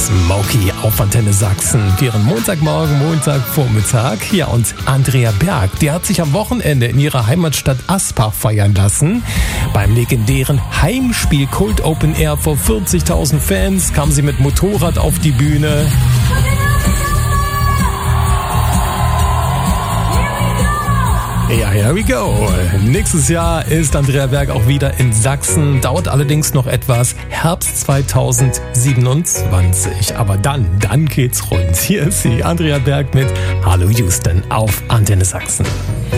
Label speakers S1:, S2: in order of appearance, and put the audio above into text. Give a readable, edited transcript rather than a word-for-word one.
S1: Smokey auf Antenne Sachsen. Deren Montagmorgen, Montagvormittag. Ja, und Andrea Berg, die hat sich am Wochenende in ihrer Heimatstadt Aspach feiern lassen. Beim legendären Heimspiel Kult Open Air vor 40.000 Fans kam sie mit Motorrad auf die Bühne. Ja, here we go. Nächstes Jahr ist Andrea Berg auch wieder in Sachsen. Dauert allerdings noch etwas. Herbst 2027. Aber dann geht's rund. Hier ist sie, Andrea Berg mit Hallo Houston auf Antenne Sachsen.